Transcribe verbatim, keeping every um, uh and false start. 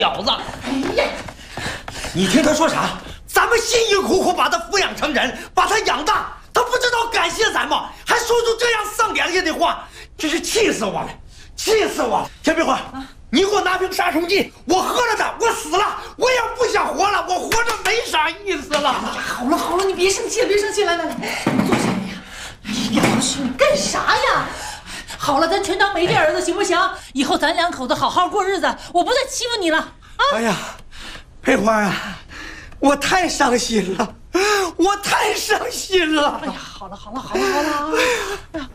小子！ 哎呀， 你听他说啥？咱们辛辛苦苦把他抚养成人，把他养大，他不知道感谢咱吗？还说出这样丧良心的话，真是气死我了，气死我了！田冰花，啊、你给我拿瓶杀虫剂，我喝了它，我死了，我也不想活了，我活着没啥意思了。 哎呀，好了好了，你别生气了，别生气了，来来来，你坐下来呀。哎呀，老许，你干啥呀？好了，咱全当没这儿子，行不行？以后咱两口子好好过日子，我不再欺负你了啊！ 哎呀，佩花啊，我太伤心了，我太伤心了。 哎呀，好了好了好了好了。哎呀。